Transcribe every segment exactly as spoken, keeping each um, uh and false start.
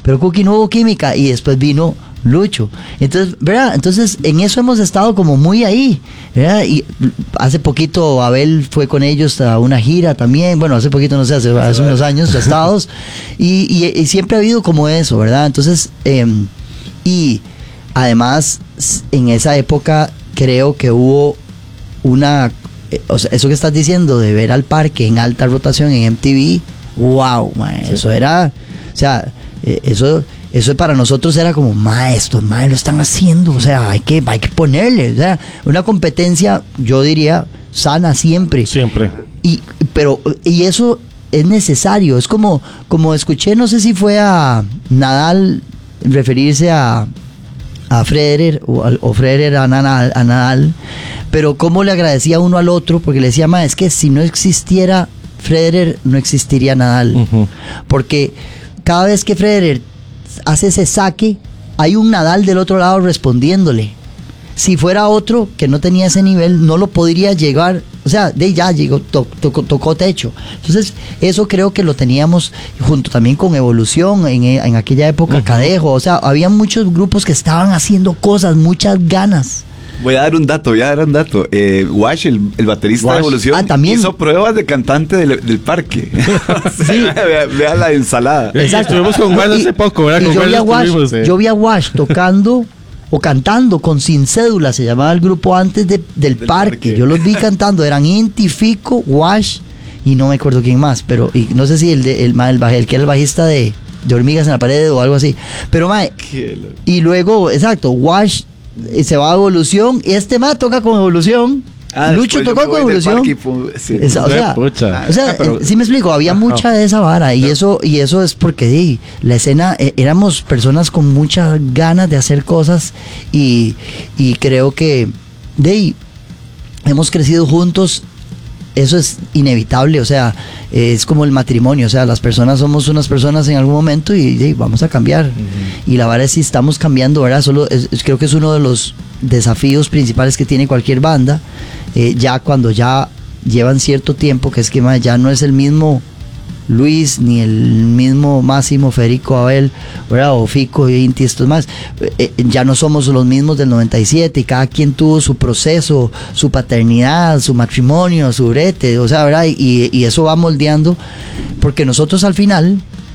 pero Cookie no hubo química y después vino Lucho. Entonces, ¿verdad? Entonces, en eso hemos estado como muy ahí, ¿verdad? Y hace poquito Abel fue con ellos a una gira también, bueno, hace poquito, no sé, hace, hace unos años, estados, y, y, y siempre ha habido como eso, ¿verdad? Entonces, eh, y además, en esa época creo que hubo una, eh, o sea, eso que estás diciendo de ver al Parque en alta rotación en M T V, wow, man, sí. Eso era, o sea, eh, eso... Eso para nosotros era como, maestros, mae, lo están haciendo, o sea, hay que, hay que ponerle, o sea, una competencia, yo diría, sana siempre. Siempre. Y, pero, y eso es necesario, es como, como escuché, no sé si fue a Nadal referirse a, a Federer, o, o Federer a Nadal, a Nadal, pero cómo le agradecía uno al otro, porque le decía, mae, es que si no existiera Federer, no existiría Nadal, uh-huh. Porque cada vez que Federer hace ese saque, hay un Nadal del otro lado respondiéndole. Si fuera otro que no tenía ese nivel, no lo podría llegar, o sea, de ya llegó, to, to, tocó techo. Entonces, eso creo que lo teníamos junto también con Evolución, en, en aquella época, uh-huh. Cadejo, o sea, había muchos grupos que estaban haciendo cosas, muchas ganas. Voy a dar un dato, voy a dar un dato. Eh, Wash, el, el baterista Wash. de Evolución, ah, ¿también? Hizo pruebas de cantante del, del parque. Sí. vea, vea la ensalada. Exacto. Estuvimos con Wash hace poco, ¿verdad? Con yo, vi a Wash, eh. yo vi a Wash tocando o cantando con Sin Cédula, se llamaba el grupo antes de, del, del parque. parque. Yo los vi cantando, eran Inti, Fico, Wash y no me acuerdo quién más, pero y no sé si el, de, el, el, el que era el bajista de, de Hormigas en la Pared o algo así. Pero, mae, y luego, exacto, Wash se va a Evolución y este más toca con Evolución. Ah, Lucho tocó con Evolución. Fue, sí. Esa, o sea, ah, o sea ah, pero, sí me explico, había mucha de esa vara y no. eso y eso es porque di, la escena eh, éramos personas con muchas ganas de hacer cosas y, y creo que de hemos crecido juntos. Eso es inevitable, o sea, es como el matrimonio, o sea, las personas somos unas personas en algún momento y, y vamos a cambiar. Uh-huh. Y la verdad es que si estamos cambiando, ¿verdad? Solo es, es, creo que es uno de los desafíos principales que tiene cualquier banda, eh, ya cuando ya llevan cierto tiempo, que es que ya no es el mismo Luis, ni el mismo Máximo, Federico, Abel, ¿verdad? O Fico y Inti, estos más, eh, ya no somos los mismos del noventa y siete y cada quien tuvo su proceso, su paternidad, su matrimonio, su brete, o sea, ¿verdad? Y, y eso va moldeando, porque nosotros al final,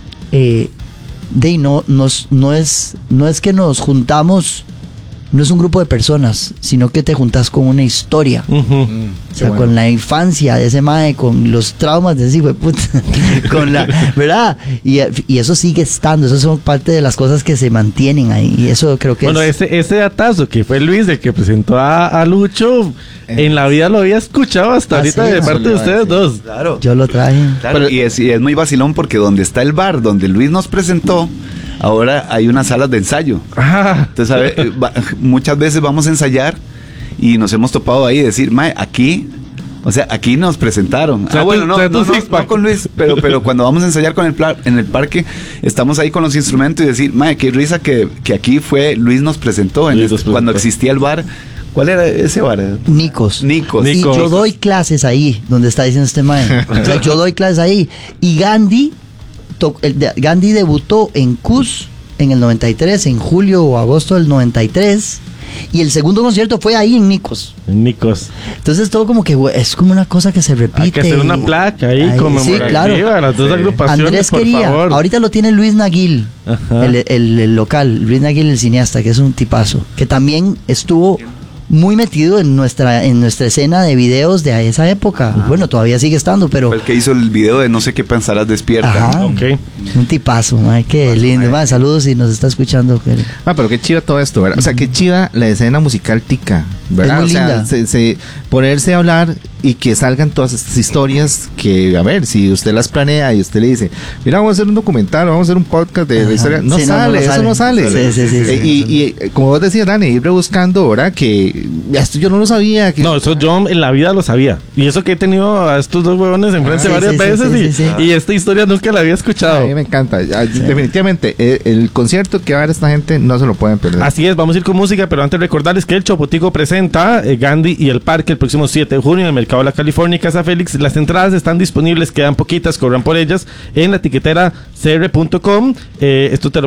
eh, de no, nos, no, es, no es que nos juntamos, no es un grupo de personas, sino que te juntas con una historia. Uh-huh. Mm, o sea, bueno. Con la infancia de ese mae, con los traumas de ese hijo de puta, con la, ¿verdad? Y, y eso sigue estando, eso son parte de las cosas que se mantienen ahí, y eso creo que bueno, es... ese, ese datazo que fue Luis, el que presentó a, a Lucho, eh. en la vida lo había escuchado hasta ah, ahorita sí, de parte de ustedes sí. dos. Claro. Yo lo traje. Claro, pero, y, es, y es muy vacilón porque donde está el bar, donde Luis nos presentó, ahora hay unas salas de ensayo. Ah. Entonces, a ver, muchas veces vamos a ensayar y nos hemos topado ahí y decir, mae, aquí, o sea, aquí nos presentaron. Ah, bueno, no, no, no, no con Luis, pero, pero cuando vamos a ensayar con el pla- en el parque, estamos ahí con los instrumentos y decir, mae, qué risa que, que aquí fue, Luis nos presentó, en Luis este, cuando existía el bar. ¿Cuál era ese bar? Nicos. Nicos. Y yo doy clases ahí, donde está diciendo este mae. O sea, yo doy clases ahí. Y Gandhi, to- el de, Gandhi debutó en C U S en el noventa y tres, en julio o agosto del noventa y tres. Y el segundo concierto fue ahí en Nicos. En Nicos. Entonces todo como que es como una cosa que se repite. Hay que hacer una placa ahí, ahí conmemorativa. Sí, claro. Las dos sí. agrupaciones, Andrés por quería, favor. Ahorita lo tiene Luis Naguil, el, el, el local. Luis Naguil, el cineasta, que es un tipazo. Que también estuvo muy metido en nuestra en nuestra escena de videos de esa época. Ajá. Bueno, todavía sigue estando, pero... El que hizo el video de No sé qué pensarás despierta. Ajá. Okay. Un tipazo, ay, qué pues, lindo. Man, saludos si nos está escuchando. Ah, pero qué chiva todo esto, ¿verdad? O sea, qué chiva la escena musical tica, ¿verdad? Es muy o sea, linda. Se, se, ponerse a hablar y que salgan todas estas historias que, a ver, si usted las planea y usted le dice, mira, vamos a hacer un documental, vamos a hacer un podcast de Ajá. la historia, no, sí, sale, no, no eso sale. no sale. Sí, sí, sí, eh, sí, y, sí. y como vos decías, Dani, ir rebuscando, ¿verdad? Que esto yo no lo sabía. Que... No, eso yo en la vida lo sabía. Y eso que he tenido a estos dos huevones enfrente ah, sí, varias sí, veces sí, sí, y, sí, sí. y esta historia nunca la había escuchado. A mí me encanta. Sí. Definitivamente, el, el concierto que va a ver esta gente no se lo pueden perder. Así es, vamos a ir con música, pero antes recordarles que el Chopotico presenta eh, Gandhi y el Parque el próximo siete de junio en el Mercado de la California, Casa Félix. Las entradas están disponibles, quedan poquitas, corran por ellas en la etiquetera c r punto com. Eh, esto te lo